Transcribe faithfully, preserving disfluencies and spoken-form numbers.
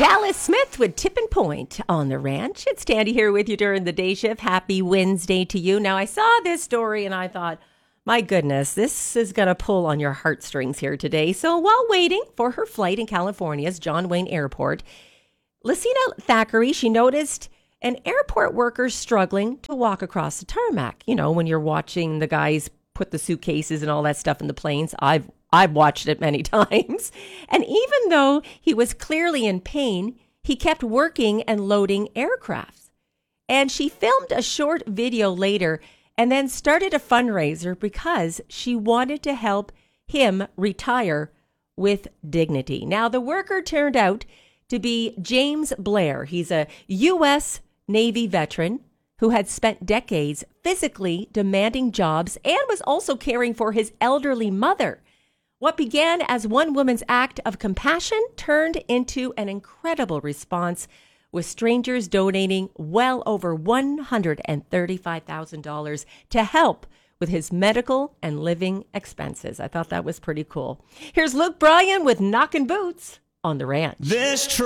Dallas Smith with Tippin' Point on the ranch. It's Tandy here with you during the day shift. Happy Wednesday to you. Now, I saw this story and I thought, my goodness, this is going to pull on your heartstrings here today. So while waiting for her flight in California's John Wayne Airport, Lucina Thackeray, she noticed an airport worker struggling to walk across the tarmac. You know, when you're watching the guys put the suitcases and all that stuff in the planes, I've I've watched it many times. And even though he was clearly in pain, he kept working and loading aircrafts. And she filmed a short video later and then started a fundraiser because she wanted to help him retire with dignity. Now, the worker turned out to be James Blair. He's a U S Navy veteran who had spent decades physically demanding jobs and was also caring for his elderly mother. What began as one woman's act of compassion turned into an incredible response, with strangers donating well over one hundred thirty-five thousand dollars to help with his medical and living expenses. I thought that was pretty cool. Here's Luke Bryan with Knockin' Boots on the Ranch. This